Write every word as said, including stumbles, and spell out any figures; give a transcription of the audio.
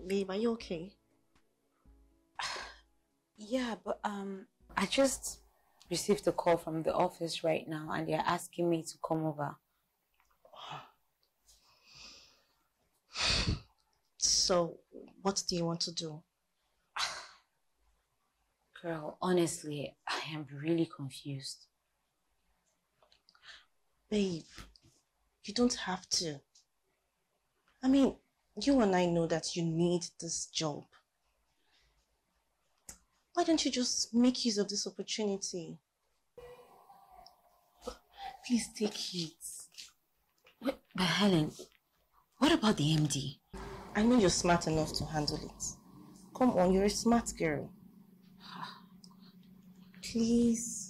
Babe, are you okay? Yeah, but um, I just received a call from the office right now and they're asking me to come over. So, what do you want to do? Girl, honestly, I am really confused. Babe, you don't have to. I mean, you and I know that you need this job. Why don't you just make use of this opportunity? Please take it. But Helen, what about the M D? I know you're smart enough to handle it. Come on, you're a smart girl. Please.